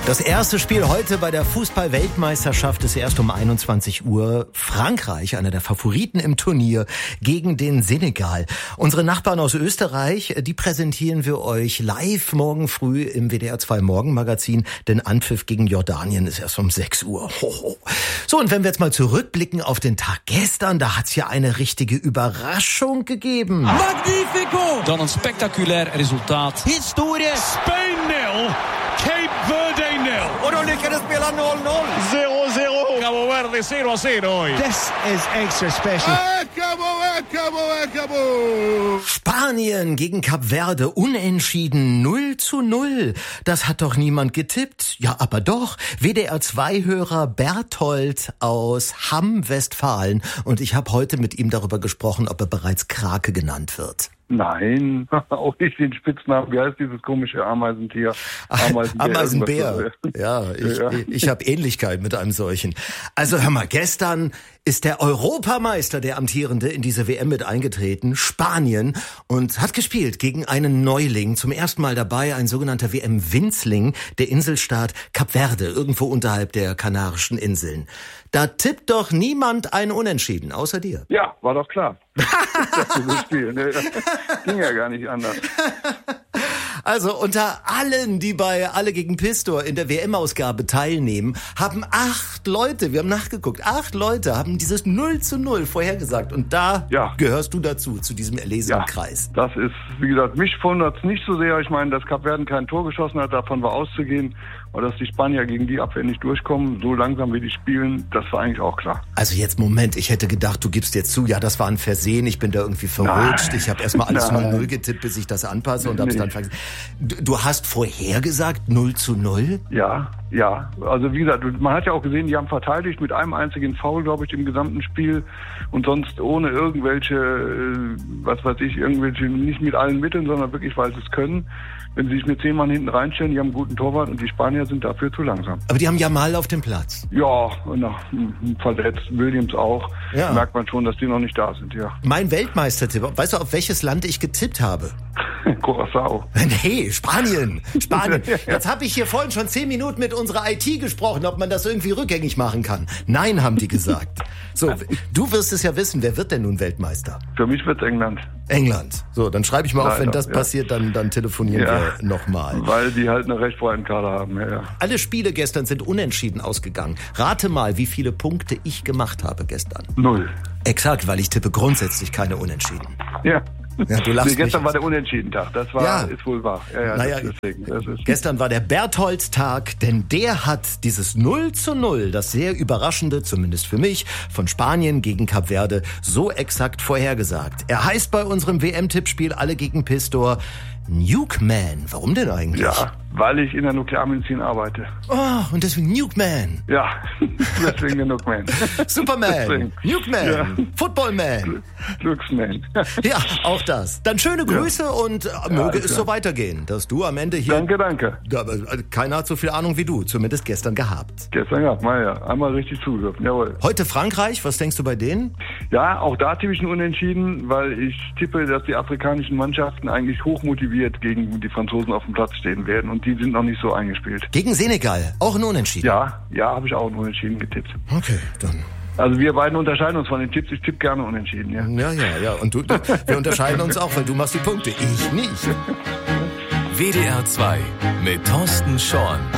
Das erste Spiel heute bei der Fußball-Weltmeisterschaft ist erst um 21 Uhr. Frankreich, einer der Favoriten im Turnier, gegen den Senegal. Unsere Nachbarn aus Österreich, die präsentieren wir euch live morgen früh im WDR 2 Morgenmagazin. Denn Anpfiff gegen Jordanien ist erst um 6 Uhr. Hoho. So, und wenn wir jetzt mal zurückblicken auf den Tag gestern, da hat's ja eine richtige Überraschung gegeben. Magnifico! Dan een spectaculair resultaat. Historie! Spain 0, Cape Verde 0. Olyckan spela 0-0. 0-0. Cabo Verde 0-0. This is extra special. Spanien gegen Kap Verde, unentschieden 0-0. Das hat doch niemand getippt. Ja, aber doch. WDR 2-Hörer Berthold aus Hamm, Westfalen. Und ich habe heute mit ihm darüber gesprochen, ob er bereits Krake genannt wird. Nein, auch nicht den Spitznamen. Wie heißt dieses komische Ameisentier? Ameisenbär. Ja, ich habe Ähnlichkeit mit einem solchen. Also hör mal, gestern ist der Europameister, der Amtierende, in diese WM mit eingetreten, Spanien, und hat gespielt gegen einen Neuling. Zum ersten Mal dabei ein sogenannter WM-Winzling, der Inselstaat Kap Verde, irgendwo unterhalb der Kanarischen Inseln. Da tippt doch niemand ein Unentschieden, außer dir. Ja, war doch klar. Das Spiel, ne? Ging ja gar nicht anders. Also unter allen, die bei Alle gegen Pistor in der WM-Ausgabe teilnehmen, haben 8 Leute, wir haben nachgeguckt, 8 Leute haben dieses 0-0 vorhergesagt. Und da gehörst du dazu, zu diesem erlesenen Kreis. Das ist, wie gesagt, mich wundert's nicht so sehr. Ich meine, dass Kap Verden kein Tor geschossen hat, davon war auszugehen. Und dass die Spanier gegen die Abwehr nicht durchkommen, so langsam wie die spielen, das war eigentlich auch klar. Also jetzt, Moment, ich hätte gedacht, du gibst jetzt zu, ja, das war ein Versehen, ich bin da irgendwie verrutscht. Nein. Ich habe erstmal alles 0-0 getippt, bis ich das anpasse und hab's dann vergessen. Du hast vorhergesagt 0-0? Ja. Also wie gesagt, man hat ja auch gesehen, die haben verteidigt mit einem einzigen Foul, glaube ich, im gesamten Spiel und sonst ohne irgendwelche, nicht mit allen Mitteln, sondern wirklich, weil sie es können. Wenn sie sich mit 10 Mann hinten reinstellen, die haben einen guten Torwart und die Spanier sind dafür zu langsam. Aber die haben Jamal auf dem Platz. Ja, verletzt, Williams auch. Ja. Merkt man schon, dass die noch nicht da sind, ja. Mein Weltmeistertipp, weißt du, auf welches Land ich getippt habe? Curaçao. Nee, Spanien. Jetzt habe ich hier vorhin schon 10 Minuten mit unserer IT gesprochen, ob man das irgendwie rückgängig machen kann. Nein, haben die gesagt. So, du wirst es ja wissen, wer wird denn nun Weltmeister? Für mich wird's England. England. So, dann schreibe ich mal auf, wenn das passiert, dann telefonieren wir nochmal. Weil die halt einen recht breiten Kader haben, ja. Alle Spiele gestern sind unentschieden ausgegangen. Rate mal, wie viele Punkte ich gemacht habe gestern. 0. Exakt, weil ich tippe grundsätzlich keine Unentschieden. Ja. Ja, du lachst gestern war der Unentschieden-Tag, das ist wohl wahr. Gestern war der Berthold-Tag, denn der hat dieses 0-0, das sehr überraschende, zumindest für mich, von Spanien gegen Kap Verde, so exakt vorhergesagt. Er heißt bei unserem WM-Tippspiel Alle gegen Pistor Nuke Man. Warum denn eigentlich? Ja, weil ich in der Nuklearmedizin arbeite. Oh, und deswegen Nuke Man. Ja, deswegen der Nuke Man. Superman, Nuke Man, Football Man. Glücksman. Ja, auch das. Dann schöne Grüße und möge es so weitergehen, dass du am Ende hier... Danke. Keiner hat so viel Ahnung wie du, zumindest gestern gehabt. Einmal richtig zugehört, jawohl. Heute Frankreich, was denkst du bei denen? Ja, auch da tippe ich einen Unentschieden, weil ich tippe, dass die afrikanischen Mannschaften eigentlich hochmotiviert gegen die Franzosen auf dem Platz stehen werden und die sind noch nicht so eingespielt. Gegen Senegal, auch ein Unentschieden? Ja, habe ich auch einen Unentschieden getippt. Okay, dann... Also wir beiden unterscheiden uns von den Tipps. Ich tippe gerne unentschieden, ja. Ja. Und wir unterscheiden uns auch, weil du machst die Punkte. Ich nicht. WDR 2 mit Thorsten Schorn.